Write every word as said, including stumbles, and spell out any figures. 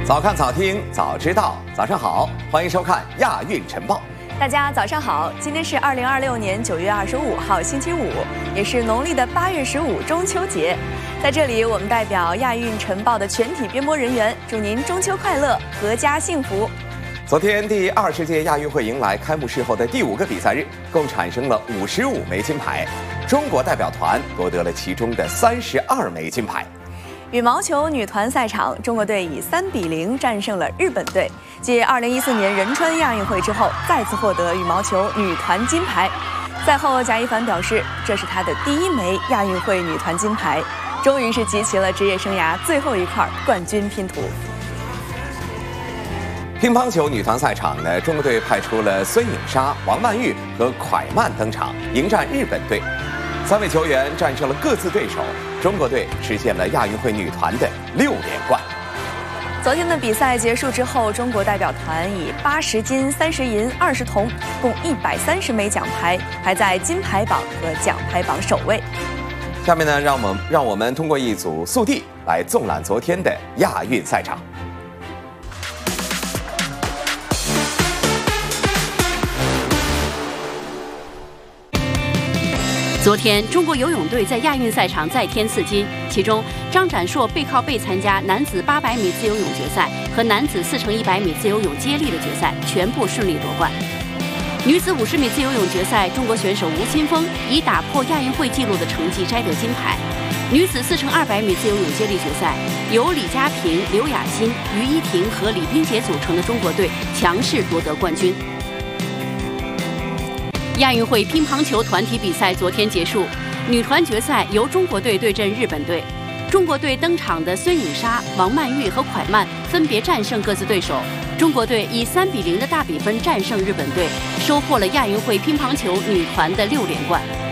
早看早听早知道，早上好，欢迎收看亚运晨报。 大家早上好，今天是二零二六年九月二十五号星期五，也是农历的八月十五中秋节。在这里，我们代表亚运晨报的全体编播人员，祝您中秋快乐，阖家幸福。 昨天第二十届亚运会迎来开幕式后的第五个比赛日，共产生了五十五枚金牌，中国代表团夺得了其中的三十二枚金牌。 羽毛球女团赛场，中国队以三比零战胜了日本队，继二零一四年仁川亚运会之后，再次获得羽毛球女团金牌。赛后，贾一凡表示，这是她的第一枚亚运会女团金牌，终于是集齐了职业生涯最后一块冠军拼图。 乒乓球女团赛场呢，中国队派出了孙颖莎、王曼玉和蒯曼登场，迎战日本队。三位球员战胜了各自对手，中国队实现了亚运会女团的六连冠。 昨天的比赛结束之后，中国代表团以八十金、三十银、二十铜，共一百三十枚奖牌，排在金牌榜和奖牌榜首位。 下面呢，让我们让我们通过一组速递来纵览昨天的亚运赛场。 昨天，中国游泳队在亚运赛场再添刺金，其中张展硕背靠背参加男子八百米自由泳决赛和男子四乘一百米自由泳接力的决赛，全部顺利夺冠。女子五十米自由泳决赛，中国选手吴青峰以打破亚运会纪录的成绩摘得金牌。女子四乘二百米自由泳接力决赛，由李佳萍、刘雅欣、于依婷和李冰洁组成的中国队强势夺得冠军。亚运会乒乓球团体比赛昨天结束，女团决赛由中国队对阵日本队。中国队登场的孙颖莎、王曼玉和蒯曼分别战胜各自对手，中国队以三比零的大比分战胜日本队，收获了亚运会乒乓球女团的六连冠。